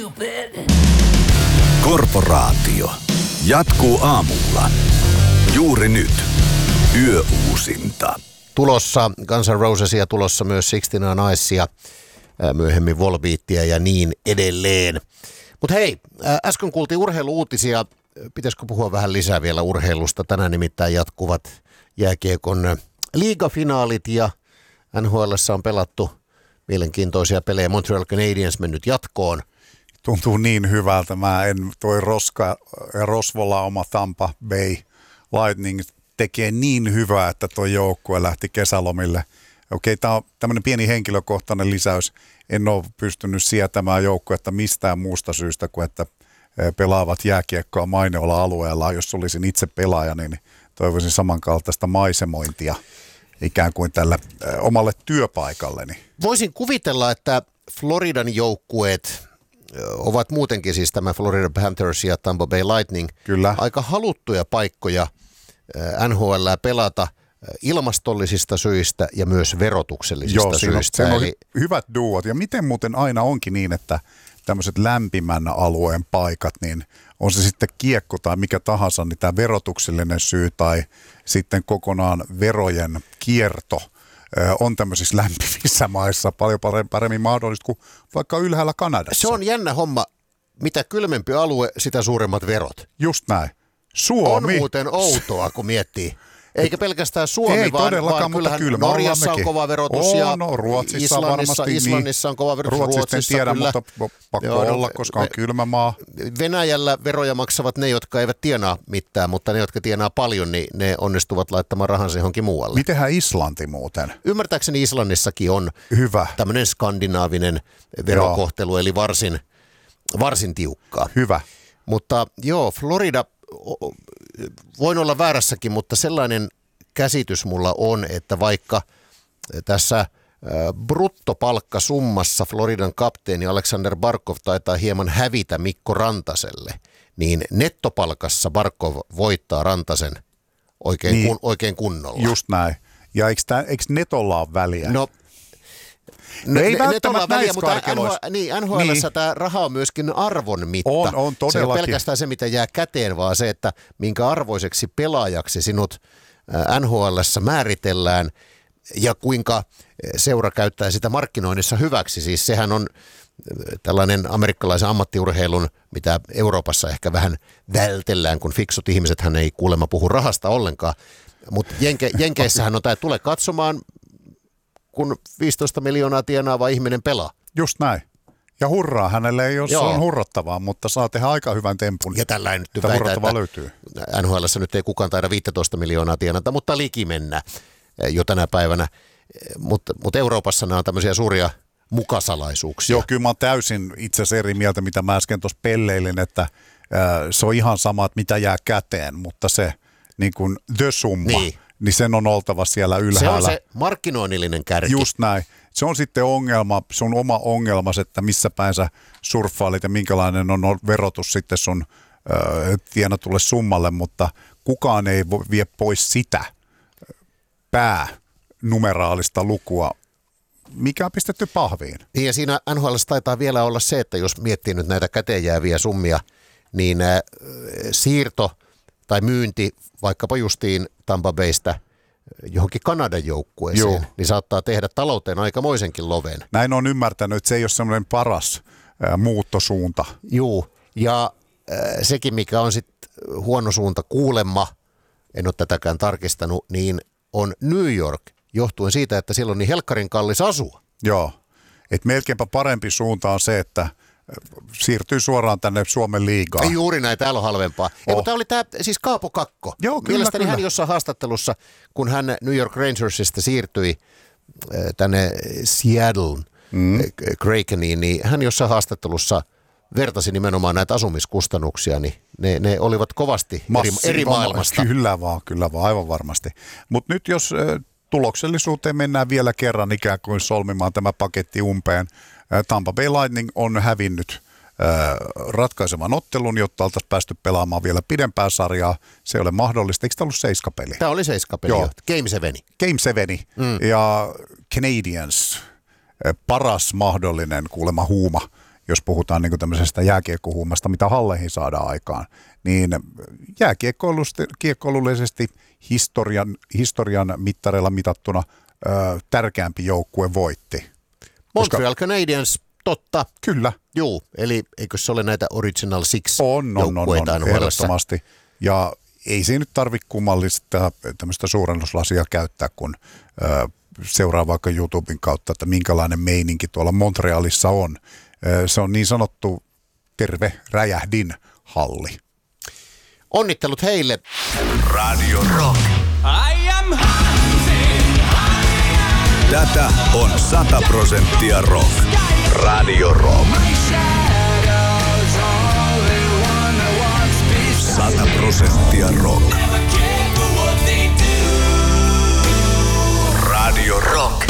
Korporaatio jatkuu aamulla. Juuri nyt. Yöuusinta. Tulossa Guns N' Rosesia, tulossa myös Sixteen Nicesia, myöhemmin Volbeatia ja niin edelleen. Mutta hei, äsken kuultiin urheilu-uutisia. Pitäisikö puhua vähän lisää vielä urheilusta? Tänään nimittäin jatkuvat jääkiekon liigafinaalit ja NHL:ssä on pelattu mielenkiintoisia pelejä. Montreal Canadiens mennyt jatkoon. Tuntuu niin hyvältä. Toi Rosvola oma Tampa Bay Lightning tekee niin hyvää, että tuo joukkue lähti kesälomille. Okei, tämä on tämmöinen pieni henkilökohtainen lisäys. En ole pystynyt sietämään joukkuetta mistään muusta syystä kuin, että pelaavat jääkiekkoa mainiolla alueella. Jos olisin itse pelaaja, niin toivoisin samankaltaista maisemointia ikään kuin tällä omalle työpaikalleni. Voisin kuvitella, että Floridan joukkueet ovat muutenkin, siis tämä Florida Panthers ja Tampa Bay Lightning, kyllä, aika haluttuja paikkoja NHL:ää pelata ilmastollisista syistä ja myös verotuksellisista syistä. Se on hyvät duot. Ja miten muuten aina onkin niin, että tämmöiset lämpimän alueen paikat, niin on se sitten kiekko tai mikä tahansa, niin tämä verotuksellinen syy tai sitten kokonaan verojen kierto on tämmöisissä lämpimissä maissa paljon paremmin mahdollista kuin vaikka ylhäällä Kanadassa. Se on jännä homma. Mitä kylmempi alue, sitä suuremmat verot. Just näin. Suomi. On muuten outoa, kun miettii. Eikä pelkästään Suomi, ei vaan kyllähän Norjassa on kova verotus ja Ruotsissa Islannissa on kova verotus. Ruotsissa en tiedä, kyllä, mutta pakko olla, koska on kylmä maa. Venäjällä veroja maksavat ne, jotka eivät tienaa mitään, mutta ne, jotka tienaa paljon, niin ne onnistuvat laittamaan rahansa johonkin muualle. Mitenhän Islanti muuten? Ymmärtääkseni Islannissakin on hyvä tämmöinen skandinaavinen verokohtelu, eli varsin tiukkaa. Hyvä. Mutta joo, Florida, voin olla väärässäkin, mutta sellainen käsitys mulla on, että vaikka tässä bruttopalkkasummassa Floridan kapteeni Alexander Barkov taitaa hieman hävitä Mikko Rantaselle, niin nettopalkassa Barkov voittaa Rantasen oikein kunnolla. Just näin. Ja eikö netolla ole väliä? No ei välttämättä väliä, mutta NHL:ssä tämä raha on myöskin arvon mitta. On todellakin. Se ei ole pelkästään se, mitä jää käteen, vaan se, että minkä arvoiseksi pelaajaksi sinut NHL:ssä määritellään ja kuinka seura käyttää sitä markkinoinnissa hyväksi. Siis sehän on tällainen amerikkalaisen ammattiurheilun, mitä Euroopassa ehkä vähän vältellään, kun fiksut ihmisethän ei kuulemma puhu rahasta ollenkaan. Mutta Jenkeissähän on tämä, että tule katsomaan, kun 15 miljoonaa tienaava ihminen pelaa. Just näin. Ja hurraa hänelle ei ole, se on hurrattavaa, mutta saa tehdä aika hyvän tempun. Ja tällainen nyt väitä, että löytyy. NHL:ssä nyt ei kukaan taida 15 miljoonaa tienata, mutta liki mennä jo tänä päivänä. Mutta Euroopassa nämä on tämmöisiä suuria mukasalaisuuksia. Joo, kyllä mä oon täysin itse asiassa eri mieltä, mitä mä äsken tuossa pelleilin, että se on ihan sama, että mitä jää käteen, mutta se niin kuin the summa. Niin sen on oltava siellä ylhäällä. Se on se markkinoinnillinen kärki. Just näin. Se on sitten ongelma, sun oma ongelma, että missä päin sä surffailit ja minkälainen on verotus sitten sun tienatulle summalle, mutta kukaan ei vie pois sitä päänumeraalista lukua, mikä on pistetty pahviin. Niin ja siinä NHL:ssä taitaa vielä olla se, että jos miettii nyt näitä käteen jääviä summia, niin siirto tai myynti vaikkapa justiin Tampa Baystä johonkin Kanadan joukkueeseen, niin saattaa tehdä talouteen aikamoisenkin loven. Näin on ymmärtänyt, että se ei ole semmoinen paras muuttosuunta. Joo, ja sekin mikä on sitten huono suunta kuulemma, en ole tätäkään tarkistanut, niin on New York, johtuen siitä, että siellä on niin helkkarin kallis asua. Joo, että melkeinpä parempi suunta on se, että siirtyy suoraan tänne Suomen liigaan. Ei juuri näin, täällä on halvempaa. Mutta tämä oli siis Kaapo Kakko. Joo, mielestäni kyllä. Hän jossain haastattelussa, kun hän New York Rangersista siirtyi tänne Seattle Krakeniin, niin hän jossain haastattelussa vertasi nimenomaan näitä asumiskustannuksia, niin ne olivat kovasti eri maailmasta. Kyllä vaan, aivan varmasti. Mutta nyt jos tuloksellisuuteen mennään vielä kerran ikään kuin solmimaan tämä paketti umpeen. Tampa Bay Lightning on hävinnyt ratkaisevan ottelun, jotta oltaisiin päästy pelaamaan vielä pidempää sarjaa. Se ei ole mahdollista. Eikö tämä ollut 7-peli? Tämä oli 7-peli, Game 7. Game 7 ja Canadiens, paras mahdollinen kuulemma huuma, jos puhutaan niin kuin tämmöisestä jääkiekkohuumasta, mitä halleihin saadaan aikaan, niin jääkiekkoilullisesti historian mittareilla mitattuna tärkeämpi joukkue voitti. Montreal Canadiens, totta. Kyllä. Joo, eli eikö se ole näitä Original Six joukkueita on ehdottomasti. Ja ei siinä nyt tarvitse kummallista tämmöistä suurennuslasia käyttää, kun seuraa vaikka YouTuben kautta, että minkälainen meininki tuolla Montrealissa on. Se on niin sanottu terve räjähdin halli. Onnittelut heille. Radio Rock. I am hunting. Tätä on 100% rock. Radio Rock. 100% rock. Radio Rock.